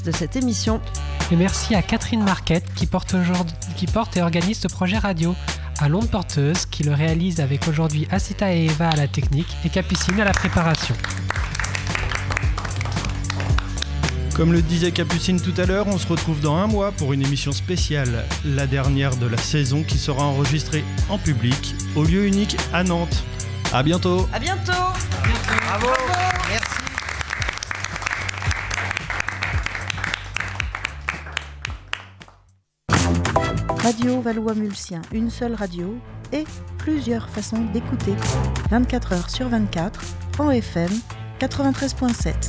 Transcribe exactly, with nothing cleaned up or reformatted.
de cette émission. Et merci à Catherine Marquette qui porte, aujourd'hui, qui porte et organise ce projet radio, à l'onde porteuse qui le réalise avec aujourd'hui Asita et Eva à la technique et Capucine à la préparation. Comme le disait Capucine tout à l'heure, on se retrouve dans un mois pour une émission spéciale, la dernière de la saison qui sera enregistrée en public au lieu unique à Nantes. À bientôt. À bientôt. À bientôt. Bravo. Bravo. Merci. Radio Valois-Mulsien, une seule radio et plusieurs façons d'écouter. vingt-quatre heures sur vingt-quatre, en F M quatre-vingt-treize virgule sept.